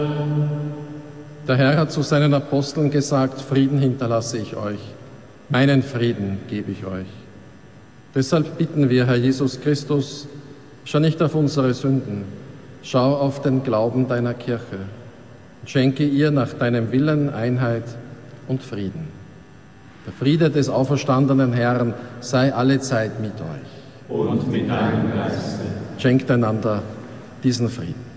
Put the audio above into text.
Der Herr hat zu seinen Aposteln gesagt, Frieden hinterlasse ich euch, meinen Frieden gebe ich euch. Deshalb bitten wir, Herr Jesus Christus, schau nicht auf unsere Sünden, schau auf den Glauben deiner Kirche und schenke ihr nach deinem Willen Einheit und Frieden. Der Friede des auferstandenen Herrn sei allezeit mit euch. Und mit deinem Geiste. Schenkt einander diesen Frieden.